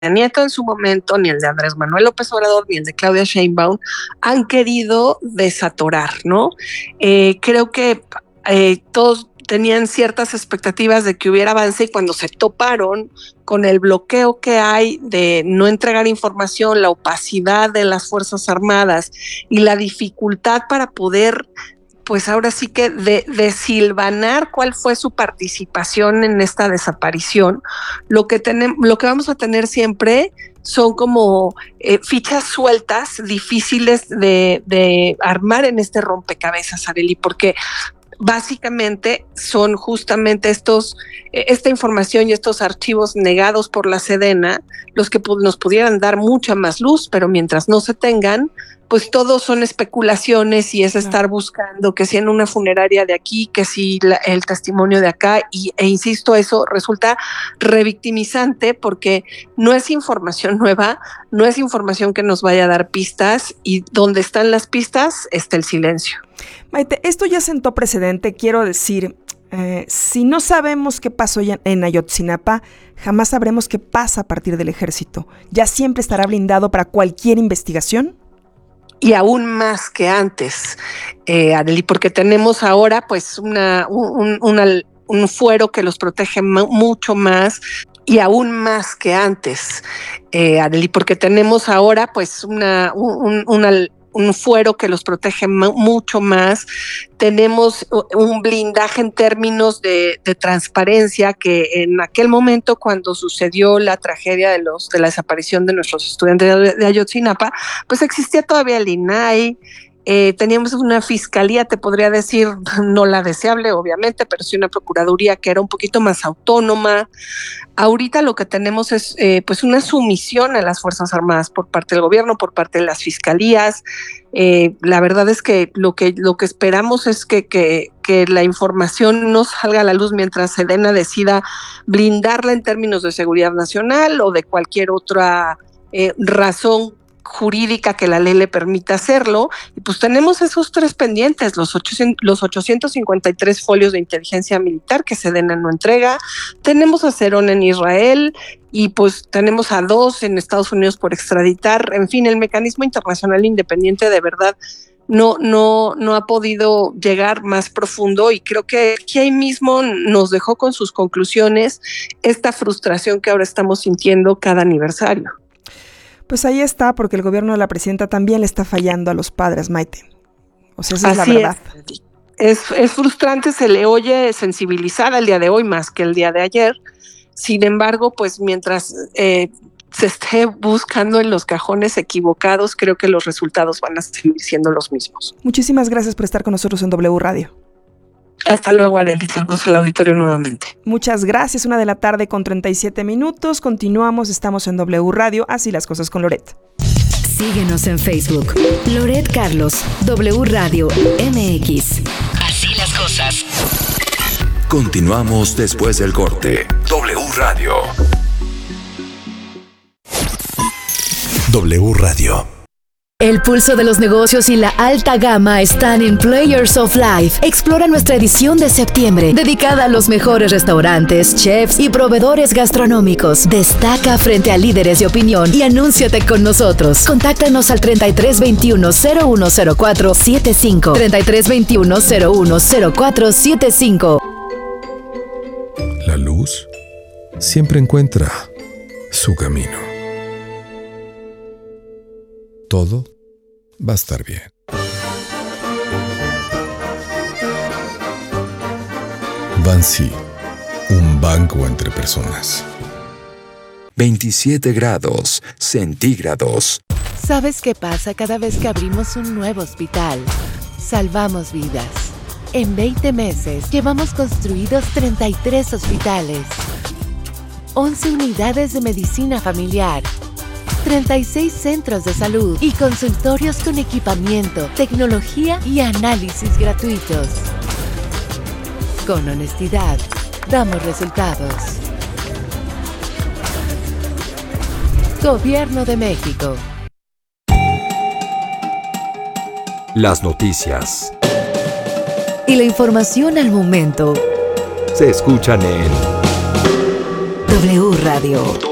Nieto en su momento, ni el de Andrés Manuel López Obrador, ni el de Claudia Sheinbaum han querido desatorar, ¿no? Creo que todos tenían ciertas expectativas de que hubiera avance y cuando se toparon con el bloqueo que hay de no entregar información, la opacidad de las Fuerzas Armadas y la dificultad para poder, pues ahora sí que desilvanar cuál fue su participación en esta desaparición, lo que vamos a tener son como fichas sueltas, difíciles de armar en este rompecabezas, Arely, porque básicamente son justamente esta información y estos archivos negados por la Sedena los que nos pudieran dar mucha más luz, pero mientras no se tengan, pues todos son especulaciones y es estar buscando que si en una funeraria de aquí, que si el testimonio de acá, e insisto, eso resulta revictimizante porque no es información nueva, no es información que nos vaya a dar pistas y donde están las pistas está el silencio. Maite, esto ya sentó precedente, quiero decir, si no sabemos qué pasó en Ayotzinapa, jamás sabremos qué pasa a partir del ejército. ¿Ya siempre estará blindado para cualquier investigación? Y aún más que antes, Arely, porque tenemos ahora pues un fuero que los protege mucho más y aún más que antes, Arely, porque tenemos ahora pues un fuero que los protege mucho más, tenemos un blindaje en términos de transparencia que en aquel momento cuando sucedió la tragedia de la desaparición de nuestros estudiantes de Ayotzinapa, pues existía todavía el INAI, teníamos una fiscalía, te podría decir, no la deseable obviamente, pero sí una procuraduría que era un poquito más autónoma. Ahorita lo que tenemos es pues una sumisión a las Fuerzas Armadas por parte del gobierno, por parte de las fiscalías. La verdad es que lo que esperamos es que la información no salga a la luz mientras Sedena decida blindarla en términos de seguridad nacional o de cualquier otra razón jurídica que la ley le permita hacerlo, y pues tenemos esos tres pendientes, los 853 folios de inteligencia militar que Sedena no entrega, tenemos a Cerón en Israel, y pues tenemos a 2 en Estados Unidos por extraditar, en fin, el mecanismo internacional independiente de verdad no ha podido llegar más profundo, y creo que ahí mismo nos dejó con sus conclusiones esta frustración que ahora estamos sintiendo cada aniversario. Pues ahí está, porque el gobierno de la presidenta también le está fallando a los padres, Maite. O sea, esa es la verdad. Es frustrante, se le oye sensibilizada el día de hoy más que el día de ayer. Sin embargo, pues mientras se esté buscando en los cajones equivocados, creo que los resultados van a seguir siendo los mismos. Muchísimas gracias por estar con nosotros en W Radio. Hasta luego, Arely. Saludos al auditorio nuevamente. Muchas gracias. 1:37 p.m. Continuamos, estamos en W Radio, así las cosas con Loret. Síguenos en Facebook. Loret Carlos, W Radio MX. Así las cosas. Continuamos después del corte. W Radio. W Radio. El pulso de los negocios y la alta gama están en Players of Life. Explora nuestra edición de septiembre, dedicada a los mejores restaurantes, chefs y proveedores gastronómicos. Destaca frente a líderes de opinión y anúnciate con nosotros. Contáctanos al 3321-010475. 3321-010475. La luz siempre encuentra su camino. Todo va a estar bien. Bansi, un banco entre personas. 27 grados centígrados. ¿Sabes qué pasa cada vez que abrimos un nuevo hospital? Salvamos vidas. En 20 meses llevamos construidos 33 hospitales, 11 unidades de medicina familiar, 36 centros de salud y consultorios con equipamiento, tecnología y análisis gratuitos. Con honestidad, damos resultados. Gobierno de México. Las noticias Y la información al momento se escuchan en W Radio.